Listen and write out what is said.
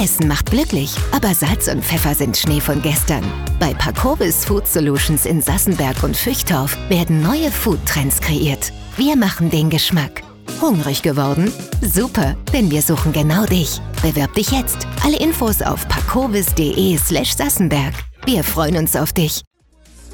Essen macht glücklich, aber Salz und Pfeffer sind Schnee von gestern. Bei Parkovis Food Solutions in Sassenberg und Füchtorf werden neue Foodtrends kreiert. Wir machen den Geschmack. Hungrig geworden? Super, denn wir suchen genau dich. Bewirb dich jetzt. Alle Infos auf parkovis.de/Sassenberg. Wir freuen uns auf dich.